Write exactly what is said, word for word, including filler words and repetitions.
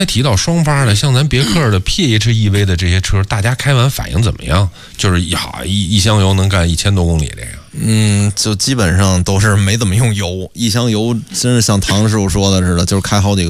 提到双发的，像咱别克的 P H E V 的这些车，大家开完反应怎么样？就是呀，一一箱油能干一千多公里这个。 嗯，就基本上都是没怎么用油，一箱油真是像唐师傅说的似的，就是开好几个